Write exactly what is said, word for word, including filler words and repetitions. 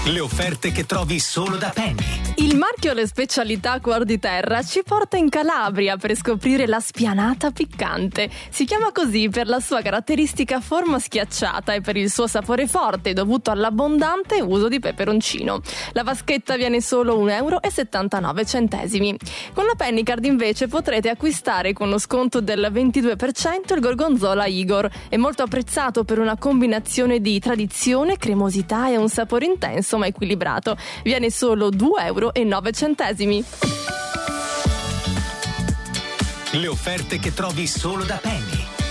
Le offerte che trovi solo da Penny. Il marchio Le Specialità Cuor di Terra ci porta in Calabria per scoprire la spianata piccante. Si chiama così per la sua caratteristica forma schiacciata e per il suo sapore forte dovuto all'abbondante uso di peperoncino. La vaschetta viene solo un euro e settantanove centesimi. Con la Pennycard invece potrete acquistare con lo sconto del ventidue per cento il gorgonzola Igor. È molto apprezzato per una combinazione di tradizione, cremosità e un sapore intenso ma equilibrato. Viene solo due euro e nove centesimi. Le offerte che trovi solo da Penny.